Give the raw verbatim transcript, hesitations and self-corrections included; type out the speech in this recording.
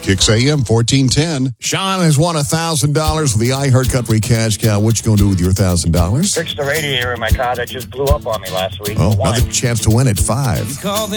Kicks A M fourteen ten. Sean has won one thousand dollars with the iHeart Country Cash Cow. What you going to do with your one thousand dollars? Fix the radiator in my car that just blew up on me last week. Oh, another chance to win at five.